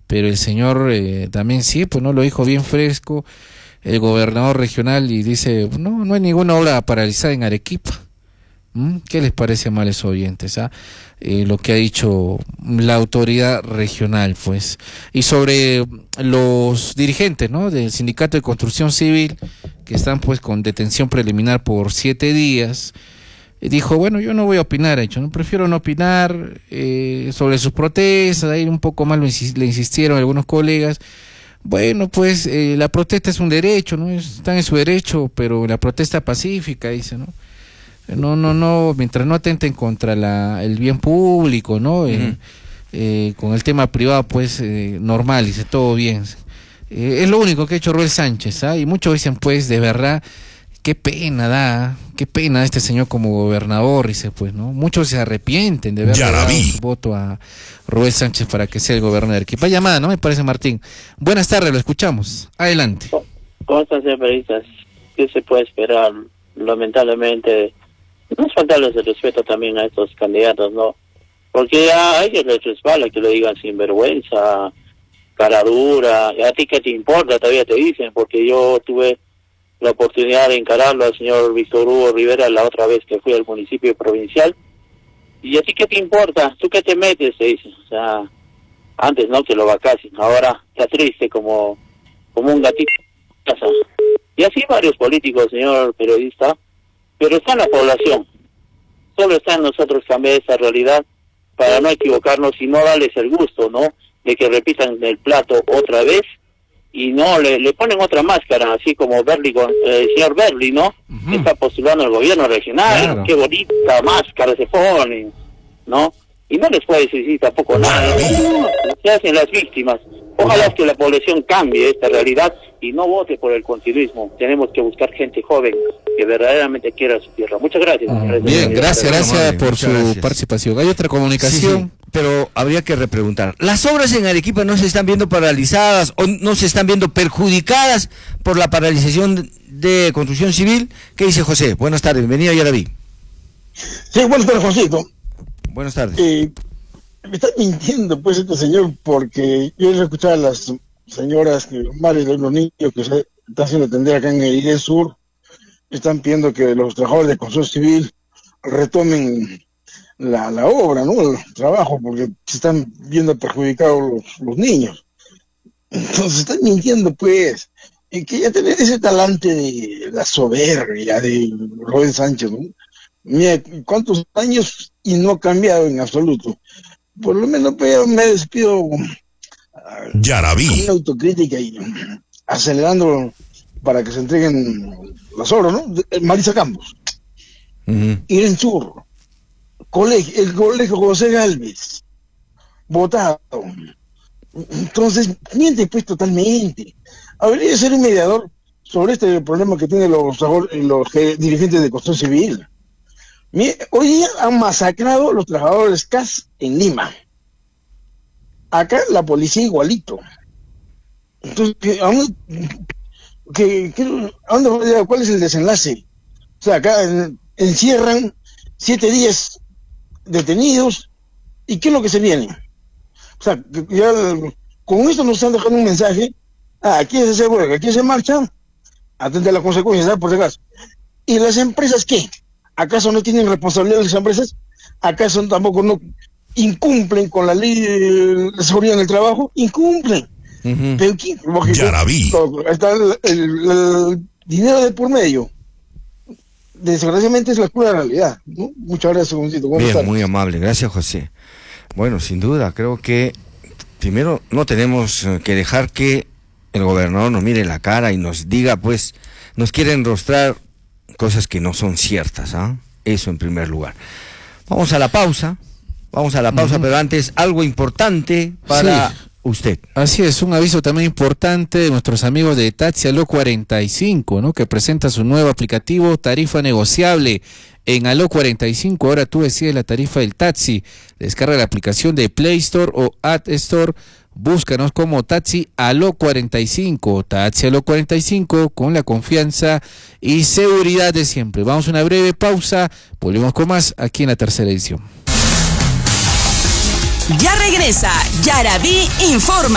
pero el señor también sí, pues no lo dijo bien fresco, el gobernador regional, y dice, no hay ninguna obra paralizada en Arequipa. ¿Qué les parece mal a esos oyentes? Lo que ha dicho la autoridad regional, pues. Y sobre los dirigentes, ¿no?, del Sindicato de Construcción Civil, que están pues con detención preliminar por 7 días, dijo, bueno, yo no voy a opinar, ¿no? Prefiero no opinar sobre sus protestas. Ahí un poco más le insistieron algunos colegas. Bueno, pues la protesta es un derecho, ¿no? Están en su derecho, pero la protesta pacífica, dice, ¿no? No, mientras no atenten contra el bien público, ¿no? Con el tema privado, pues, normal, dice, todo bien. Es lo único que ha hecho Roel Sánchez, y muchos dicen, pues, de verdad, qué pena este señor como gobernador, dice, pues, ¿no? Muchos se arrepienten de haber dado su voto a Roel Sánchez para que sea el gobernador de Arequipa. Llamada, ¿no? Me parece, Martín. Buenas tardes, lo escuchamos. Adelante. ¿Cómo están, señor periodistas? ¿Qué se puede esperar? Lamentablemente, no es faltarles el respeto también a estos candidatos, ¿no? Porque ya a ellos les resbala que lo digan sin vergüenza, cara dura. ¿A ti qué te importa? Todavía te dicen, porque yo tuve la oportunidad de encararlo al señor Víctor Hugo Rivera la otra vez que fui al municipio provincial. ¿Y a ti qué te importa? ¿Tú qué te metes? Se dice. O sea, antes no que lo vacasen, ahora está triste como un gatito. Y así varios políticos, señor periodista, pero está en la población. Solo está en nosotros cambiar esa realidad para no equivocarnos y no darles el gusto, ¿no?, de que repitan el plato otra vez y no le ponen otra máscara, así como Berli, el señor Berli, ¿no? Que está postulando al gobierno regional. Claro. Qué bonita máscara se ponen, ¿no? Y no les puede decir tampoco nada, ¿no? Se hacen las víctimas. Ojalá que la población cambie esta realidad y no vote por el continuismo. Tenemos que buscar gente joven que verdaderamente quiera su tierra. Muchas gracias. Bien, gracias por su participación. Hay otra comunicación. Sí, pero habría que repreguntar. ¿Las obras en Arequipa no se están viendo paralizadas o no se están viendo perjudicadas por la paralización de construcción civil? ¿Qué dice José? Buenas tardes, bienvenido, ya la vi. Sí, buenas tardes, Josito. Buenas tardes. Me está mintiendo pues este señor, porque yo he escuchado a las señoras, madres de los niños que se están haciendo atender acá en el IDE Sur, están pidiendo que los trabajadores de construcción civil retomen la obra, ¿no?, el trabajo, porque se están viendo perjudicados los niños. Entonces están mintiendo pues, y que ya tener ese talante de la soberbia de Roel Sánchez, ¿no? Mira, ¿cuántos años? Y no ha cambiado en absoluto. Por lo menos pues, me despido ya la vi. Con autocrítica y acelerando para que se entreguen las obras, ¿no? Marisa Campos, Irene Churro, el colegio José Gálvez, votado. Entonces, miente pues totalmente. Habría de ser un mediador sobre este problema que tienen los dirigentes de construcción civil. Hoy día han masacrado los trabajadores CAS en Lima. Acá la policía igualito. Entonces, ¿cuál es el desenlace? O sea, acá encierran 7 días detenidos. ¿Y qué es lo que se viene? O sea, ya, con esto nos están dejando un mensaje. Aquí se hace huelga, aquí se marcha. Atente a las consecuencias, ¿sabes? Por si acaso. ¿Y las empresas qué? ¿Acaso no tienen responsabilidad las empresas? ¿Acaso tampoco no incumplen con la ley de seguridad en el trabajo? Incumplen. Pero ¿quién? Ya la vi. Está el dinero de por medio. Desgraciadamente es la cruda realidad, ¿no? Muchas gracias, Juancito. Bien, muy amable. Gracias, José. Bueno, sin duda, creo que primero no tenemos que dejar que el gobernador nos mire la cara y nos diga, pues, nos quiere enrostrar cosas que no son ciertas, Eso en primer lugar. Vamos a la pausa, pero antes algo importante para usted. Así es, un aviso también importante de nuestros amigos de Taxi Aló 45, ¿no?, que presenta su nuevo aplicativo tarifa negociable. En Aló 45 ahora tú decides la tarifa del taxi. Descarga la aplicación de Play Store o App Store. Búscanos como Taxi Aló 45, Taxi Aló 45, con la confianza y seguridad de siempre. Vamos a una breve pausa, volvemos con más aquí en la tercera edición. Ya regresa Yaraví Informa.